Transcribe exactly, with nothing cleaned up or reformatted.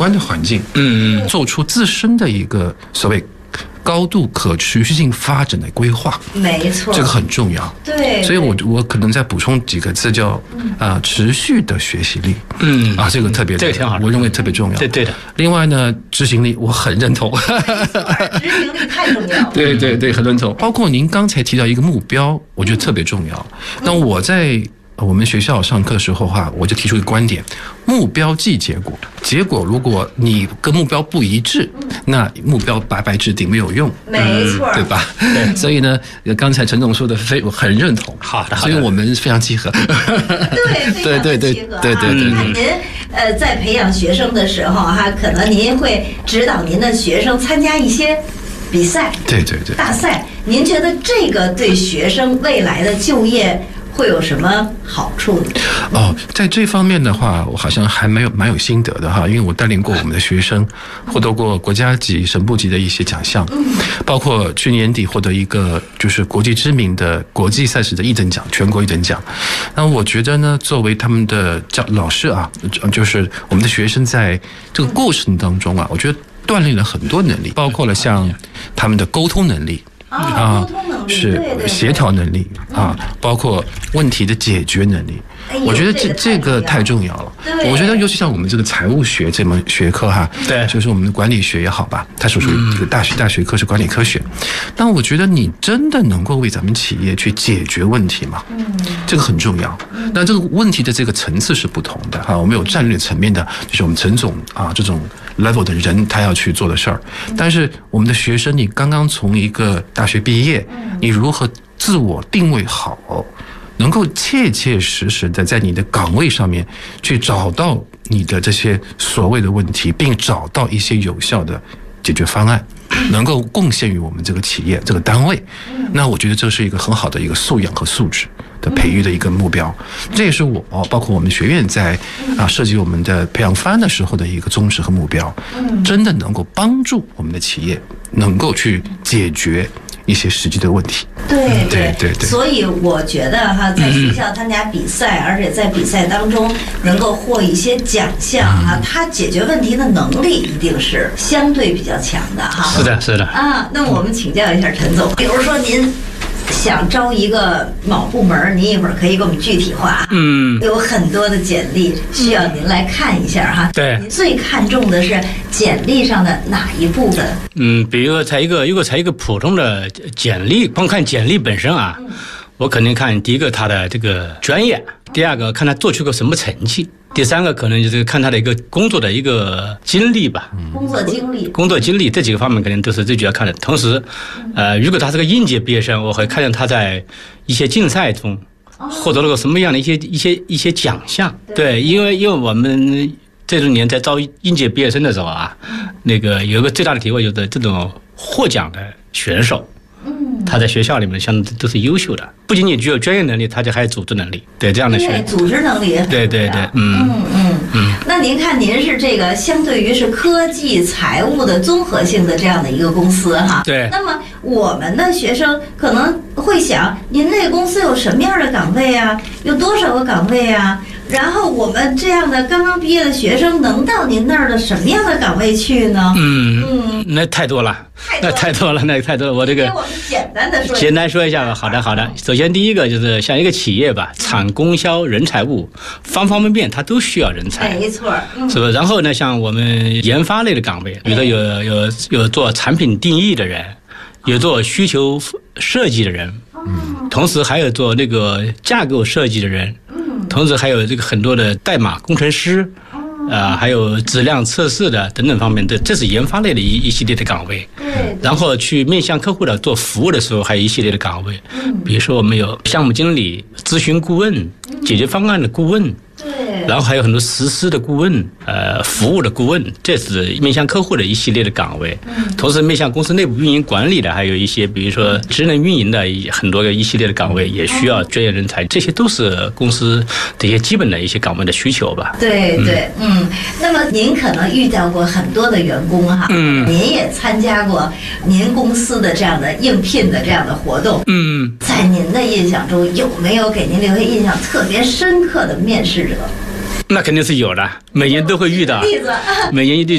观的环境，嗯，做出自身的一个所谓高度可持续性发展的规划， 没错， 这个很重要。 对， 所以我我可能再补充几个字，叫啊、呃、持续的学习力。 嗯啊，这个特别， 这个挺好的， 我认为特别重要。 对对的。 另外呢，执行力我很认同。 执行力太重要了。 对对对，很认同。包括您刚才提到一个目标，我觉得特别重要。那我在我们学校上课的时候哈，我就提出一个观点：目标即结果。结果如果你跟目标不一致，那目标白白制定没有用， 没错， 对吧？对。所以呢，刚才陈总说的非我很认同。 好的， 所以我们非常契合。 对， 对对对对对对。 您呃在培养学生的时候哈，可能您会指导您的学生参加一些比赛， 对对对， 大赛。您觉得这个对学生未来的就业会有什么好处呢？ 哦，在这方面的话，我好像还蛮有蛮有心得的哈，因为我带领过我们的学生获得过国家级、省部级的一些奖项，包括去年底获得一个就是国际知名的国际赛事的一等奖，全国一等奖。那我觉得呢，作为他们的教老师啊，就是我们的学生在这个过程当中啊，我觉得锻炼了很多能力，包括了像他们的沟通能力。 啊，沟通能力是协调能力啊，包括问题的解决能力。我觉得这这个太重要了。我觉得尤其像我们这个财务学这门学科哈， 对， 就是我们的管理学也好吧，它属于这个大学大学科是管理科学。但我觉得你真的能够为咱们企业去解决问题吗？嗯，这个很重要。那这个问题的这个层次是不同的哈。我们有战略层面的，就是我们陈总啊这种 level 的人他要去做的事儿。但是我们的学生，你刚刚从一个大学毕业，你如何自我定位好？能够切切实实的在你的岗位上面去找到你的这些所谓的问题，并找到一些有效的解决方案，能够贡献于我们这个企业这个单位，那我觉得这是一个很好的一个素养和素质的培育的一个目标。这也是我包括我们学院在啊设计我们的培养方案的时候的一个宗旨和目标，真的能够帮助我们的企业能够去解决一些实际的问题。 对对对对， 所以我觉得哈，在学校参加比赛，而且在比赛当中能够获一些奖项啊，他解决问题的能力一定是相对比较强的哈。 是的，是的。 啊，那我们请教一下陈总，比如说您想招一个某部门，您一会儿可以给我们具体化。嗯，有很多的简历需要您来看一下哈。 对， 您最看重的是简历上的哪一部分？ 嗯，比如说才一个，如果才一个普通的简历，光看简历本身啊，嗯、我肯定看第一个他的这个专业，第二个看他做出个什么成绩。第三个可能就是看他的一个工作的一个经历吧， 工作经历， 工作经历这几个方面肯定都是最主要看的。同时，呃，如果他是个应届毕业生，我会看见他在一些竞赛中获得了个什么样的一些一些一些奖项。对，因为因为我们这种年在招应届毕业生的时候啊，那个有一个最大的体会就是这种获奖的选手。他在学校里面相对都是优秀的，不仅仅具有专业能力，他就还有组织能力。对这样的学组织能力， 对对对，嗯嗯嗯嗯。那您看，您是这个相对于是科技财务的综合性的这样的一个公司哈。 对。 那么我们的学生可能会想，您那个公司有什么样的岗位啊？有多少个岗位啊？然后我们这样的刚刚毕业的学生能到您那儿的什么样的岗位去呢？ 嗯嗯，那太多了，那太多了，那太多了。我这个我们简单的说， 简单说一下吧。好的好的。首先第一个就是像一个企业吧，产供销人财物方方面面，它都需要人才， 没错，嗯、 是不是？然后呢，像我们研发类的岗位，比如说有有有做产品定义的人，有做需求设计的人，嗯，同时还有做那个架构设计的人。同时还有这个很多的代码工程师，呃，还有质量测试的等等方面的，这是研发类的一一系列的岗位。对。然后去面向客户的做服务的时候，还有一系列的岗位。嗯。比如说我们有项目经理、咨询顾问、解决方案的顾问。对。然后还有很多实施的顾问，呃，服务的顾问，这是面向客户的一系列的岗位。嗯。同时面向公司内部运营管理的，还有一些比如说职能运营的很多个一系列的岗位，也需要专业人才。这些都是公司的一些基本的一些岗位的需求吧。 对对，嗯。嗯，那么您可能遇到过很多的员工哈，嗯，您也参加过您公司的这样的应聘的这样的活动，嗯，在您的印象中有没有给您留下印象特别深刻的面试者？ 那肯定是有的，每年都会遇到，每年一定。